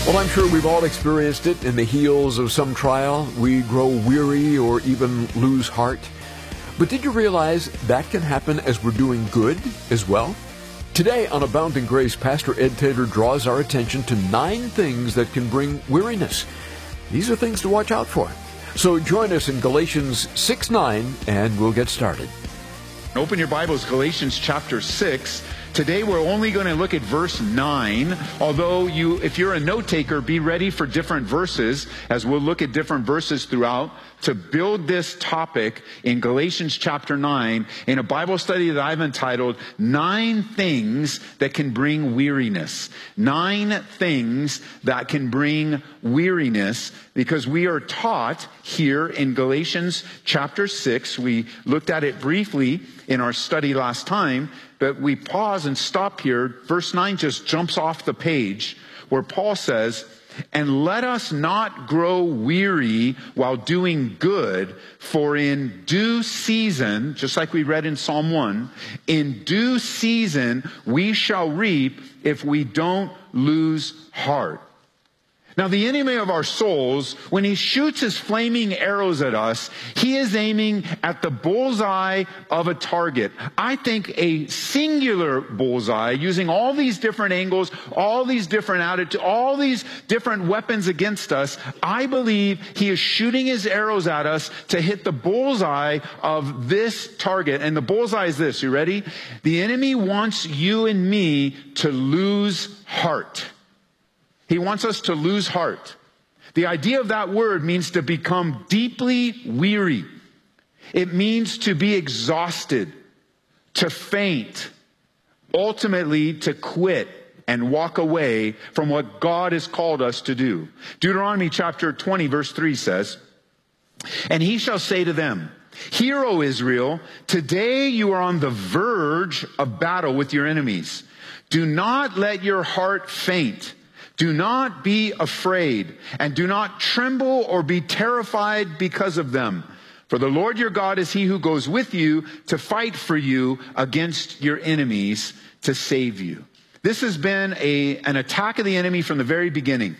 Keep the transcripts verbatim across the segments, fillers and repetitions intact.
Well, I'm sure we've all experienced it. In the heels of some trial, we grow weary or even lose heart. But did you realize that can happen as we're doing good as well? Today on Abounding Grace, Pastor Ed Taylor draws our attention to nine things that can bring weariness. These are things to watch out for. So join us in Galatians six nine, and we'll get started. Open your Bibles, Galatians chapter six. Today we're only going to look at verse nine, although you, if you're a note taker, be ready for different verses, as we'll look at different verses throughout to build this topic in Galatians chapter nine in a Bible study that I've entitled, Nine Things That Can Bring Weariness. Nine Things That Can Bring Weariness, because we are taught here in Galatians chapter six, we looked at it briefly in our study last time, but we pause and stop here. Verse nine just jumps off the page where Paul says, "And let us not grow weary while doing good, for in due season," just like we read in Psalm one, "in due season we shall reap if we don't lose heart." Now, the enemy of our souls, when he shoots his flaming arrows at us, he is aiming at the bullseye of a target. I think a singular bullseye, using all these different angles, all these different attitudes, all these different weapons against us. I believe he is shooting his arrows at us to hit the bullseye of this target. And the bullseye is this. You ready? The enemy wants you and me to lose heart. He wants us to lose heart. The idea of that word means to become deeply weary. It means to be exhausted, to faint, ultimately to quit and walk away from what God has called us to do. Deuteronomy chapter twenty verse three says, "And he shall say to them, Hear, O Israel, today you are on the verge of battle with your enemies. Do not let your heart faint. Do not be afraid, and do not tremble or be terrified because of them. For the Lord your God is he who goes with you to fight for you against your enemies to save you." This has been a, an attack of the enemy from the very beginning,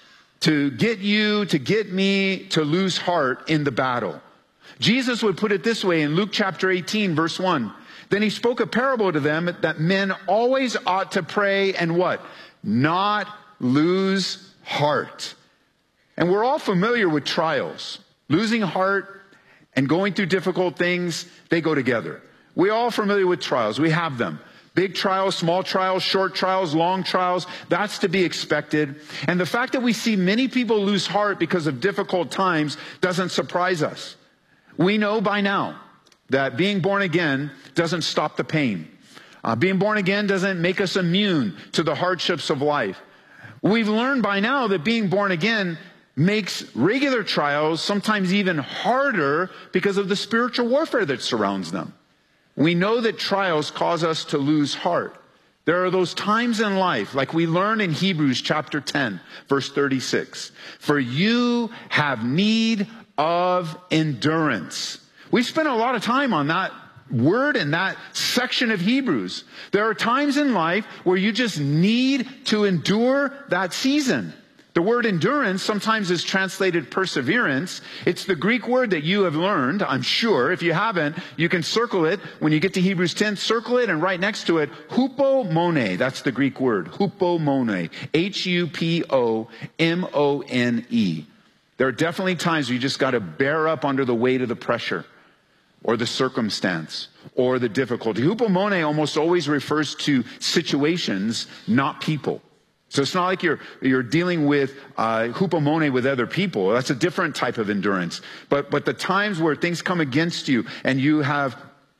to get you, to get me to lose heart in the battle. Jesus would put it this way in Luke chapter eighteen, verse one. "Then he spoke a parable to them that men always ought to pray and what? Not lose heart." And we're all familiar with trials. Losing heart and going through difficult things, they go together. We're all familiar with trials. We have them. Big trials, small trials, short trials, long trials. That's to be expected. And the fact that we see many people lose heart because of difficult times doesn't surprise us. We know by now that being born again doesn't stop the pain. Uh, being born again doesn't make us immune to the hardships of life. We've learned by now that being born again makes regular trials sometimes even harder because of the spiritual warfare that surrounds them. We know that trials cause us to lose heart. There are those times in life, like we learn in Hebrews chapter ten, verse thirty-six. "For you have need of endurance." We spent a lot of time on that word in that section of Hebrews. There are times in life where you just need to endure that season. The word endurance sometimes is translated perseverance. It's the Greek word that you have learned, I'm sure. If you haven't, you can circle it. When you get to Hebrews ten, circle it, and right next to it, hupomone. That's the Greek word, hupomone. H U P O M O N E. There are definitely times where you just got to bear up under the weight of the pressure, or the circumstance, or the difficulty. Hupomone almost always refers to situations, not people. So it's not like you're you're dealing with uh, hupomone with other people. That's a different type of endurance. But but the times where things come against you and you have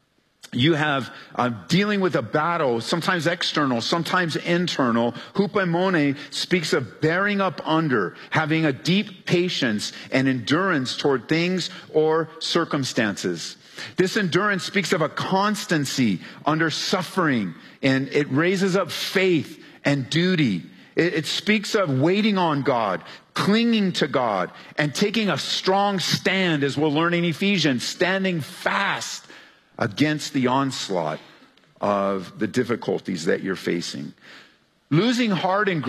you have uh, dealing with a battle, sometimes external, sometimes internal. Hupomone speaks of bearing up under, having a deep patience and endurance toward things or circumstances. This endurance speaks of a constancy under suffering, and it raises up faith and duty. It, it speaks of waiting on God, clinging to God, and taking a strong stand, as we'll learn in Ephesians, standing fast against the onslaught of the difficulties that you're facing. Losing heart and